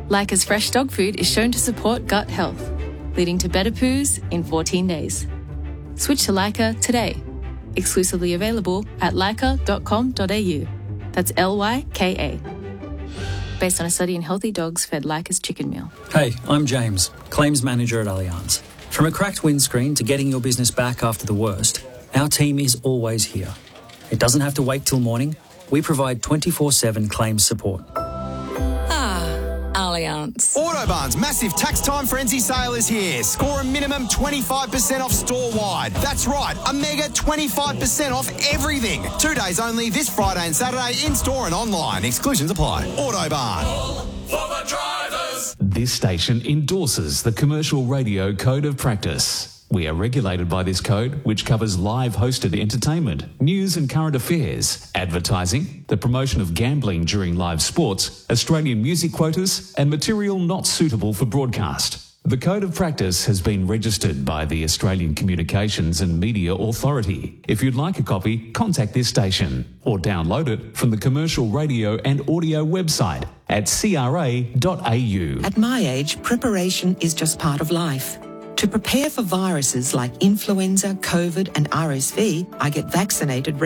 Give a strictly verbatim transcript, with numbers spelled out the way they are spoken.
Leica's fresh dog food is shown to support gut health, leading to better poos in fourteen days. Switch to Leica today. Exclusively available at leica dot com dot a u. That's L Y K A. Based on a study in healthy dogs fed Leica's chicken meal. Hey, I'm James, Claims Manager at Allianz. From a cracked windscreen to getting your business back after the worst, our team is always here. It doesn't have to wait till morning. We provide twenty-four seven claims support. Allianz. Autobarn's massive tax time frenzy sale is here. Score a minimum twenty-five percent off store-wide. That's right, a mega twenty-five percent off everything. Two days only this Friday and Saturday in-store and online. Exclusions apply. Autobarn. All for the drivers. This station endorses the Commercial Radio Code of Practice. We are regulated by this code, which covers live hosted entertainment, news and current affairs, advertising, the promotion of gambling during live sports, Australian music quotas, and material not suitable for broadcast. The Code of Practice has been registered by the Australian Communications and Media Authority. If you'd like a copy, contact this station or download it from the Commercial Radio and Audio website at c r a dot a u. At my age, preparation is just part of life. To prepare for viruses like influenza, COVID and R S V, I get vaccinated